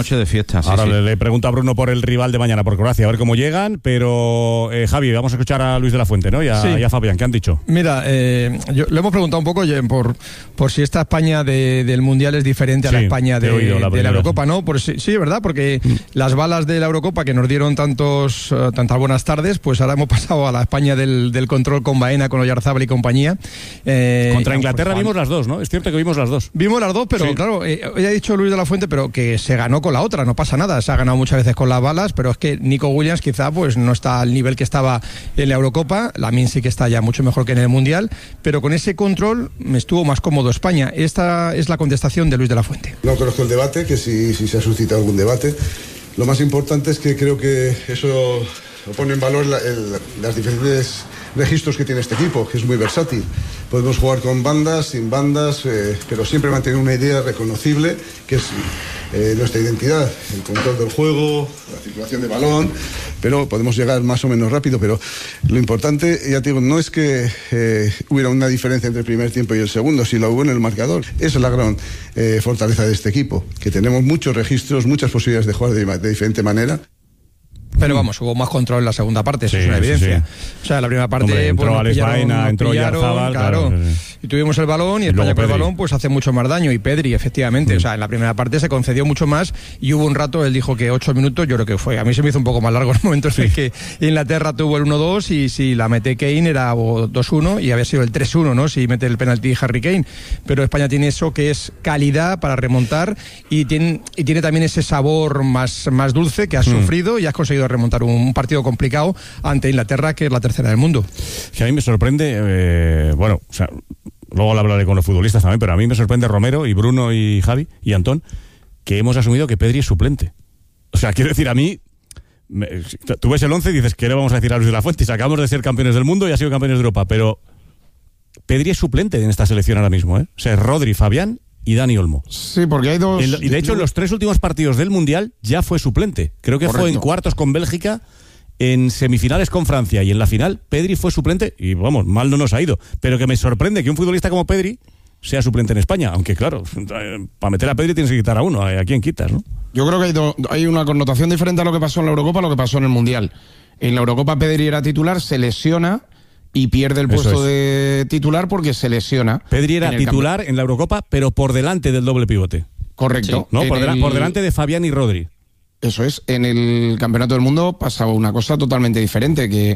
Noche de fiesta. Ahora le pregunto a Bruno por el rival de mañana, por Croacia, a ver cómo llegan, pero Javi, vamos a escuchar a Luis de la Fuente, ¿no? Y a Fabián, ¿qué han dicho? Mira, le hemos preguntado un poco por si esta España del Mundial es diferente a la España de la Eurocopa, ¿no? Sí, ¿verdad? Porque las balas de la Eurocopa que nos dieron tantas buenas tardes, pues ahora hemos pasado a la España del control con Baena, con Oyarzábal y compañía. Contra Inglaterra vimos las dos, ¿no? Es cierto que vimos las dos. Vimos las dos, pero claro, hoy ha dicho Luis de la Fuente, pero que se ganó con la otra, no pasa nada, se ha ganado muchas veces con las balas, pero es que Nico Williams quizá pues no está al nivel que estaba en la Eurocopa, Lamine sí que está ya mucho mejor que en el Mundial, pero con ese control me estuvo más cómodo España. Esta es la contestación de Luis de la Fuente. No conozco el debate, que si se ha suscitado algún debate. Lo más importante es que creo que eso pone en valor las diferentes registros que tiene este equipo, que es muy versátil. Podemos jugar con bandas, sin bandas, pero siempre mantener una idea reconocible, que es nuestra identidad, el control del juego, la circulación de balón, pero podemos llegar más o menos rápido. Pero lo importante, ya te digo, no es que hubiera una diferencia entre el primer tiempo y el segundo, si lo hubo en el marcador. Esa es la gran fortaleza de este equipo, que tenemos muchos registros, muchas posibilidades de jugar de diferente manera. Pero vamos, hubo más control en la segunda parte, eso es una evidencia. Sí. O sea, en la primera parte... Hombre, entró Alex Baena, entró Oyarzábal, claro. Y tuvimos el balón, y España con el balón pues hace mucho más daño. Y Pedri, efectivamente, o sea, en la primera parte se concedió mucho más, y hubo un rato, él dijo que 8 minutos, yo creo que fue. A mí se me hizo un poco más largo en momentos en que Inglaterra tuvo el 1-2, y si la mete Kane era 2-1, y había sido el 3-1, ¿no? Si mete el penalti Harry Kane. Pero España tiene eso, que es calidad para remontar, y tiene también ese sabor más dulce que has sufrido y has conseguido remontar un partido complicado ante Inglaterra, que es la tercera del mundo. Que a mí me sorprende, o sea, luego hablaré con los futbolistas también, pero a mí me sorprende Romero y Bruno y Javi y Antón, que hemos asumido que Pedri es suplente. O sea, quiero decir, a mí, tú ves el 11 y dices, ¿qué le vamos a decir a Luis de la Fuente? Si acabamos de ser campeones del mundo y ha sido campeones de Europa, pero Pedri es suplente en esta selección ahora mismo, ¿eh? O sea, es Rodri, Fabián y Dani Olmo. Sí, porque hay dos... Y de hecho, en los 3 últimos partidos del Mundial ya fue suplente. Creo que fue en cuartos con Bélgica, en semifinales con Francia, y en la final Pedri fue suplente, y vamos, mal no nos ha ido. Pero que me sorprende que un futbolista como Pedri sea suplente en España, aunque claro, para meter a Pedri tienes que quitar a uno. ¿A quién quitas, no? Yo creo que hay una connotación diferente a lo que pasó en la Eurocopa a lo que pasó en el Mundial. En la Eurocopa Pedri era titular, se lesiona y pierde el puesto de titular porque se lesiona. Pedri era titular en la Eurocopa, pero por delante del doble pivote. Correcto. Sí. ¿No? Por delante de Fabián y Rodri. Eso es. En el Campeonato del Mundo pasaba una cosa totalmente diferente, que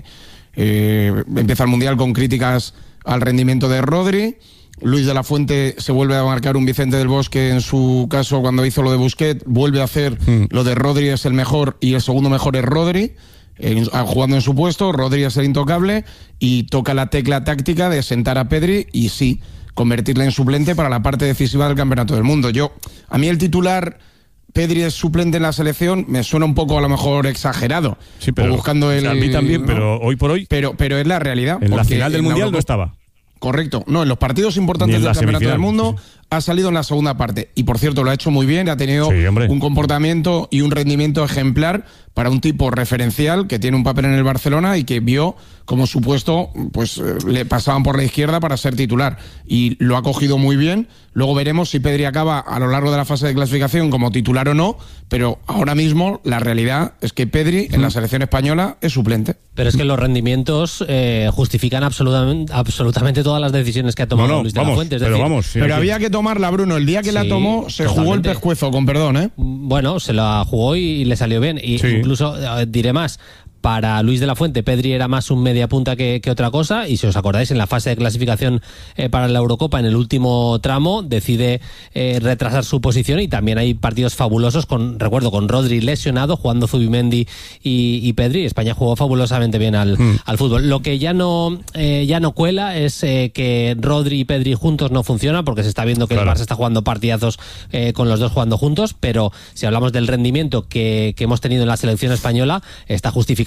empieza el Mundial con críticas al rendimiento de Rodri. Luis de la Fuente se vuelve a marcar un Vicente del Bosque, en su caso cuando hizo lo de Busquets, vuelve a hacer lo de Rodri es el mejor y el segundo mejor es Rodri. Jugando en su puesto, Rodri es el intocable, y toca la tecla táctica de sentar a Pedri y sí, convertirle en suplente para la parte decisiva del Campeonato del Mundo. A mí el titular Pedri es suplente en la selección me suena un poco a lo mejor exagerado. Sí, pero buscando a mí también, ¿no? Pero hoy por hoy. Pero es la realidad. En la final del Mundial no estaba. Correcto. No, en los partidos importantes del Campeonato del Mundo ha salido en la segunda parte. Y por cierto, lo ha hecho muy bien, ha tenido un comportamiento y un rendimiento ejemplar para un tipo referencial que tiene un papel en el Barcelona y que vio como su puesto, pues le pasaban por la izquierda para ser titular. Y lo ha cogido muy bien. Luego veremos si Pedri acaba a lo largo de la fase de clasificación como titular o no, pero ahora mismo la realidad es que Pedri en la selección española es suplente. Pero es que los rendimientos justifican absolutamente todas las decisiones que ha tomado Luis de la Fuente. Pero había que tomarla, Bruno. El día que la tomó se jugó el pescuezo, con perdón, ¿eh? Bueno, se la jugó y le salió bien. Y incluso diré más. Para Luis de la Fuente, Pedri era más un media punta que otra cosa, y si os acordáis, en la fase de clasificación para la Eurocopa, en el último tramo, decide retrasar su posición, y también hay partidos fabulosos, con Rodri lesionado, jugando Zubimendi y Pedri. España jugó fabulosamente bien al fútbol. Lo que ya no cuela es que Rodri y Pedri juntos no funciona, porque se está viendo que el Barça está jugando partidazos con los dos jugando juntos, pero si hablamos del rendimiento que hemos tenido en la selección española, está justificado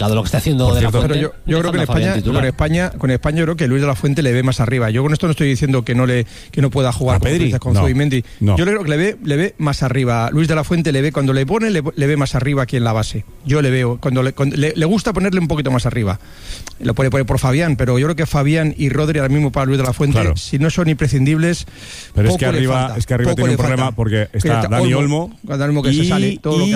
dado lo que está haciendo De La Fuente. Pero yo creo que con España yo creo que Luis de la Fuente le ve más arriba. Yo con esto no estoy diciendo que no pueda jugar con Zubimendi. No. Yo creo que le ve más arriba. Luis de la Fuente le ve, cuando le pone, le ve más arriba aquí en la base. Yo le veo, cuando le gusta ponerle un poquito más arriba. Lo puede poner por Fabián, pero yo creo que Fabián y Rodri ahora mismo para Luis de la Fuente, si no son imprescindibles, pero es que arriba tiene un problema porque está Dani Olmo que se sale todo lo que